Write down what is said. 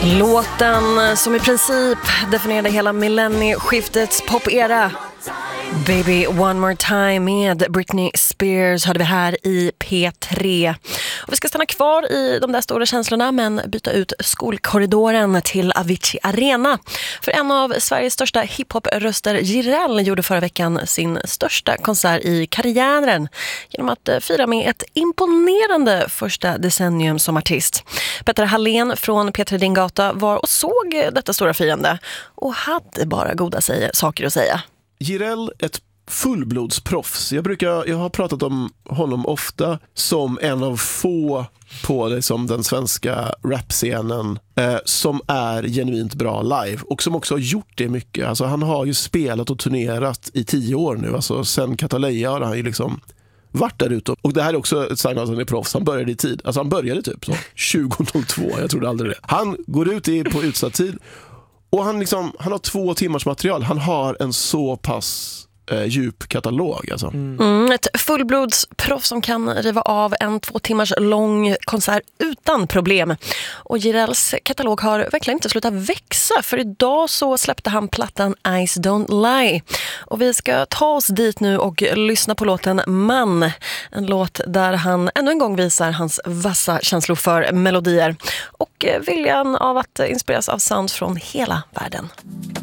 Låten som i princip definierade hela millennieskiftets popera. Baby One More Time med Britney Spears hörde vi här i P3. Och vi ska stanna kvar i de där stora känslorna men byta ut skolkorridoren till Avicii Arena. För en av Sveriges största hiphop-röster, Jireel, gjorde förra veckan sin största konsert i karriären genom att fira med ett imponerande första decennium som artist. Petter Hallén från P3 Din Gata var och såg detta stora firande och hade bara goda saker att säga. Jireel, ett fullblodsproffs. Jag har pratat om honom ofta som en av få på liksom den svenska rapscenen som är genuint bra live och som också har gjort det mycket. Alltså, han har ju spelat och turnerat i 10 år nu. Alltså, sen Kataleja har han ju liksom varit där ute. Och det här är också ett sign att han är proffs. Han började i tid. Alltså han började typ så 20:02. Jag trodde aldrig det. Han går ut på utsatt tid. Och han har 2 timmars material. Han har en så pass djup katalog alltså. Ett fullblodsproff som kan riva av en 2 timmars lång konsert utan problem. Och Jireels katalog har verkligen inte slutat växa, för idag så släppte han plattan Eyes Don't Lie. Och vi ska ta oss dit nu och lyssna på låten Man. En låt där han ännu en gång visar hans vassa känslor för melodier och viljan av att inspireras av sound från hela världen.